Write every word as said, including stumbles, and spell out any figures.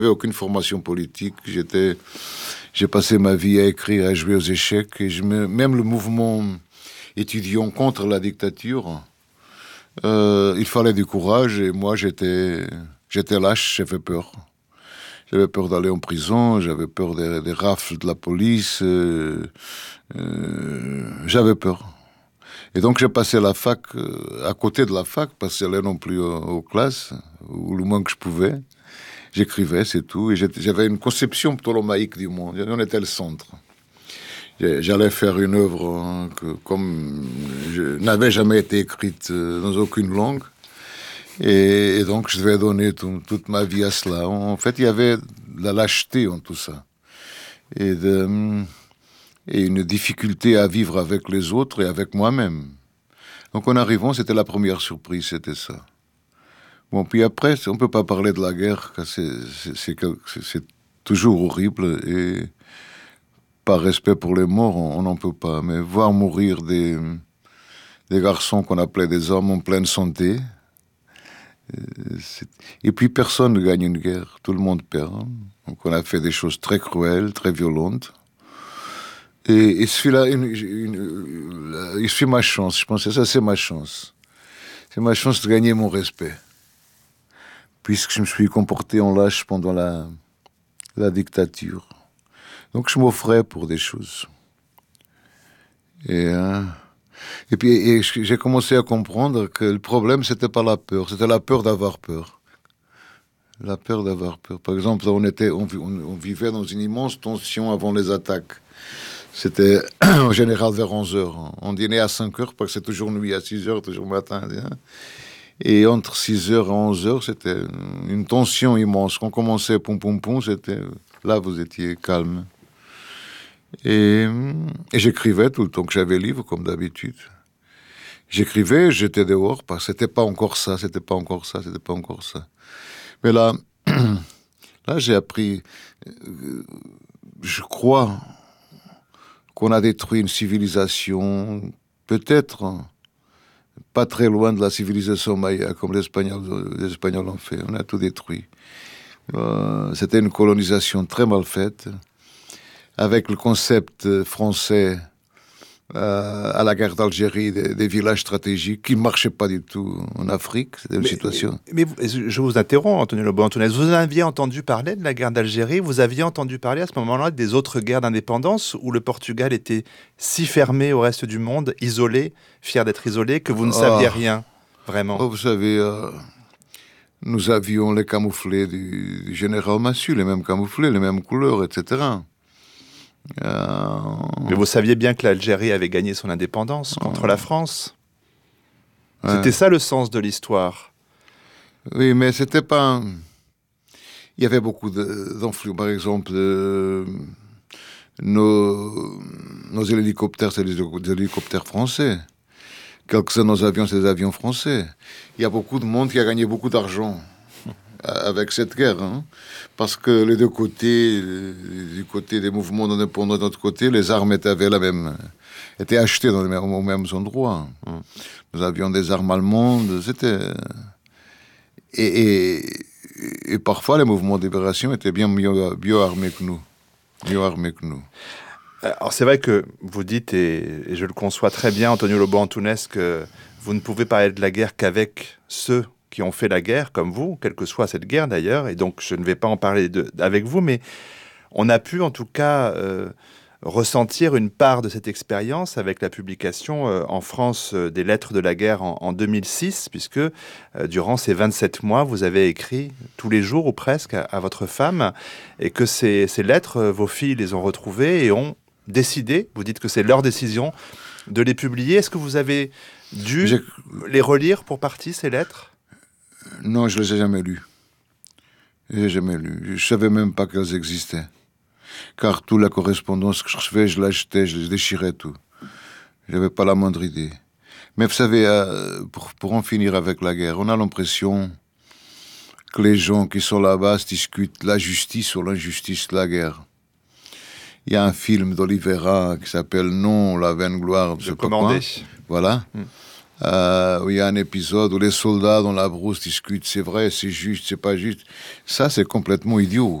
n'avais aucune formation politique. J'étais, j'ai passé ma vie à écrire, à jouer aux échecs. Et je me, même le mouvement étudiant contre la dictature, euh, il fallait du courage. Et moi, j'étais, j'étais lâche, j'avais peur. J'avais peur d'aller en prison, j'avais peur des, des rafles de la police. Euh, euh, j'avais peur. Et donc j'ai passé la fac euh, à côté de la fac, parce que j'allais non plus aux, aux classes, ou le moins que je pouvais. J'écrivais, c'est tout. Et j'avais une conception ptolémaïque du monde. On était le centre. J'allais faire une œuvre hein, que, comme je n'avais jamais été écrite euh, dans aucune langue. Et, et donc je devais donner tout, toute ma vie à cela. En fait, il y avait de la lâcheté en tout ça. Et, de, et une difficulté à vivre avec les autres et avec moi-même. Donc en arrivant, c'était la première surprise, c'était ça. Bon, puis après, on ne peut pas parler de la guerre, car c'est, c'est, c'est, c'est toujours horrible, et par respect pour les morts, on n'en peut pas. Mais voir mourir des, des garçons qu'on appelait des hommes en pleine santé, c'est... et puis personne ne gagne une guerre, tout le monde perd. Hein. Donc on a fait des choses très cruelles, très violentes. Et, et celui-là, une, une, une, il suit ma chance, je pense que ça, c'est ma chance. C'est ma chance de gagner mon respect. Puisque je me suis comporté en lâche pendant la, la dictature. Donc je m'offrais pour des choses. Et, hein, et puis et j'ai commencé à comprendre que le problème, c'était pas la peur, c'était la peur d'avoir peur. La peur d'avoir peur. Par exemple, on, était, on, on vivait dans une immense tension avant les attaques. C'était en général vers onze heures. On dînait à cinq heures, parce que c'est toujours nuit, à six heures, toujours matin. Hein. Et entre six heures et onze heures, c'était une tension immense. Quand on commençait poum poum poum, c'était... Là, vous étiez calme. Et, et j'écrivais tout le temps que j'avais livre, comme d'habitude. J'écrivais, j'étais dehors, parce que c'était pas encore ça, c'était pas encore ça, c'était pas encore ça. Mais là, là, j'ai appris... Je crois qu'on a détruit une civilisation, peut-être... pas très loin de la civilisation maya, comme les Espagnols, les Espagnols ont fait. On a tout détruit. Euh, c'était une colonisation très mal faite, avec le concept français euh, à la guerre d'Algérie, des, des villages stratégiques qui ne marchaient pas du tout en Afrique. C'était une mais, situation... Mais, mais je vous interromps, Antonio Lobo Antunes. Vous aviez entendu parler de la guerre d'Algérie, vous aviez entendu parler à ce moment-là des autres guerres d'indépendance où le Portugal était si fermé au reste du monde, isolé, fier d'être isolé, que vous ne saviez oh. rien, vraiment. Oh, vous savez, euh, nous avions les camouflés du, du général Massu, les mêmes camouflés, les mêmes couleurs, et cetera. Euh... Mais vous saviez bien que l'Algérie avait gagné son indépendance contre oh. la France. Ouais. C'était ça le sens de l'histoire. Oui, mais c'était pas... Il y avait beaucoup d'influence. Par exemple, euh, nos, nos hélicoptères, c'est des hélicoptères français. Quelques-uns de nos avions, c'est des avions français. Il y a beaucoup de monde qui a gagné beaucoup d'argent avec cette guerre, hein, parce que les deux côtés, du côté des mouvements indépendants de notre côté, les armes étaient, avaient la même, étaient achetées dans les mêmes, aux mêmes endroits. Hein. Nous avions des armes allemandes, c'était... Et, et, et parfois, les mouvements de libération étaient bien mieux, mieux armés que nous. Mieux armés que nous. Alors c'est vrai que vous dites, et, et je le conçois très bien, Antonio Lobo Antunes, que vous ne pouvez parler de la guerre qu'avec ceux qui ont fait la guerre, comme vous, quelle que soit cette guerre d'ailleurs, et donc je ne vais pas en parler de, avec vous, mais on a pu en tout cas euh, ressentir une part de cette expérience avec la publication euh, en France euh, des Lettres de la guerre en, en deux mille six, puisque euh, durant ces vingt-sept mois, vous avez écrit tous les jours ou presque à, à votre femme, et que ces, ces lettres, euh, vos filles les ont retrouvées et ont décidé, vous dites que c'est leur décision, de les publier. Est-ce que vous avez dû J'ai... les relire pour partie, ces lettres ? Non, je ne les ai jamais lues. Je les ai jamais lues. Je ne savais même pas qu'elles existaient. Car toute la correspondance que je recevais, je l'achetais, je les déchirais tout. Je n'avais pas la moindre idée. Mais vous savez, euh, pour, pour en finir avec la guerre, on a l'impression que les gens qui sont là-bas se discutent la justice ou l'injustice de la guerre. Il y a un film d'Olivera qui s'appelle « Non, la vaine gloire de ce commandé ». Voilà. Mm. euh, où il y a un épisode où les soldats dans la brousse discutent, c'est vrai, c'est juste, c'est pas juste. Ça, c'est complètement idiot.